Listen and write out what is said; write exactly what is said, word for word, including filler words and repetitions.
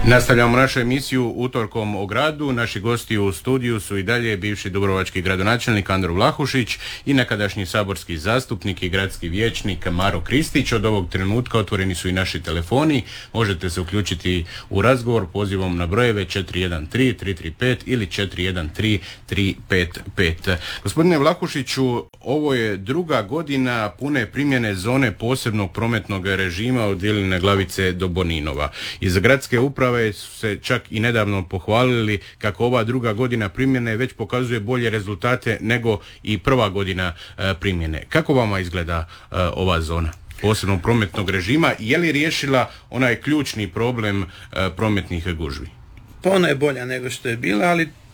Nastavljamo našu emisiju Utorkom o gradu. Naši gosti u studiju su i dalje bivši dubrovački gradonačelnik Andro Vlahušić i nekadašnji saborski zastupnik i gradski vijećnik Maro Kristić. Od ovog trenutka otvoreni su i naši telefoni. Možete se uključiti u razgovor pozivom na brojeve četiri jedan tri tri tri pet ili četiri jedan tri tri pet pet. Gospodine Vlahušiću, ovo je druga godina pune primjene zone posebnog prometnog režima od Iline Glavice do Boninova. Iz gradske uprave su se čak i nedavno pohvalili kako ova druga godina primjene već pokazuje bolje rezultate nego i prva godina e, primjene. Kako vama izgleda e, ova zona posebnog prometnog režima? Je li riješila onaj ključni problem e, prometnih gužvi? Pa ona je bolja nego što je bila, ali